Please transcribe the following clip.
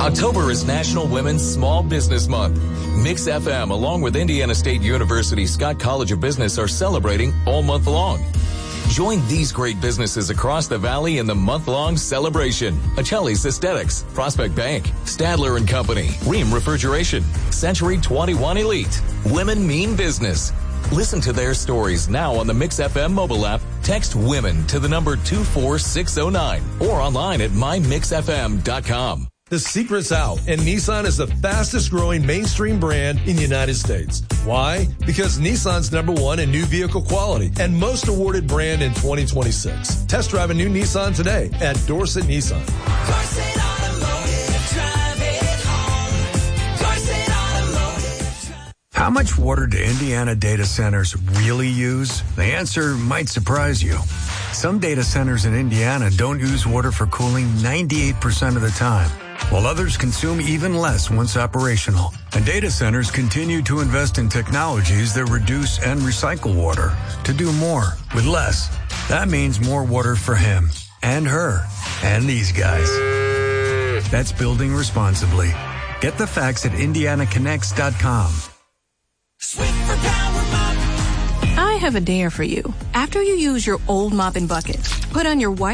October is National Women's Small Business Month. Mix FM, along with Indiana State University Scott College of Business, are celebrating all month long. Join these great businesses across the valley in the month-long celebration. Achilles Aesthetics, Prospect Bank, Stadler & Company, Ream Refrigeration, Century 21 Elite. Women mean business. Listen to their stories now on the Mix FM mobile app. Text WOMEN to the number 24609 or online at mymixfm.com. The secret's out, and Nissan is the fastest growing mainstream brand in the United States. Why? Because Nissan's #1 in new vehicle quality and most awarded brand in 2026. Test drive a new Nissan today at Dorset Nissan. Dorset Automotive, drive it home. Dorset Automotive. How much water do Indiana data centers really use? The answer might surprise you. Some data centers in Indiana don't use water for cooling 98% of the time, while others consume even less once operational. And data centers continue to invest in technologies that reduce and recycle water to do more with less. That means more water for him and her and these guys. That's building responsibly. Get the facts at indianaconnects.com. Swiffer Power Mop. I have a dare for you. After you use your old mop and bucket, put on your white